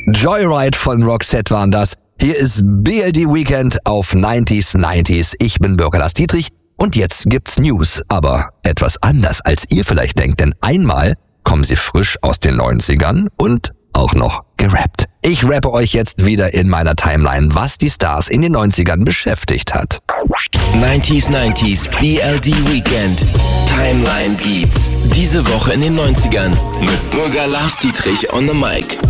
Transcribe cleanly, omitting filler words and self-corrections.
Joyride von Roxette waren das. Hier ist BLD Weekend auf 90s. Ich bin Bürger Lars Dietrich und jetzt gibt's News, aber etwas anders als ihr vielleicht denkt, denn einmal kommen sie frisch aus den 90ern und auch noch gerappt. Ich rappe euch jetzt wieder in meiner Timeline, was die Stars in den 90ern beschäftigt hat. 90s BLD Weekend Timeline Beats. Diese Woche in den 90ern mit Bürger Lars Dietrich on the mic.